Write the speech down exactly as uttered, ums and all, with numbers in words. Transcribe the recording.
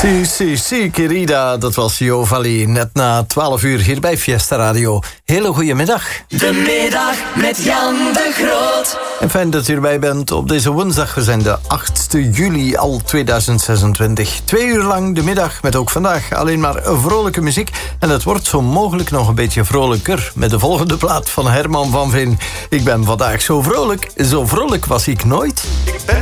Si, si, si, querida, dat was Jo Valli. Net na twaalf uur hier bij Fiesta Radio. Hele goede middag. De middag met Jan de Groot. En fijn dat u erbij bent op deze woensdag. We zijn de achtste juli al tweeduizend zesentwintig. Twee uur lang de middag met ook vandaag alleen maar vrolijke muziek. En het wordt zo mogelijk nog een beetje vrolijker met de volgende plaat van Herman van Veen. Ik ben vandaag zo vrolijk. Zo vrolijk was ik nooit. Ik ben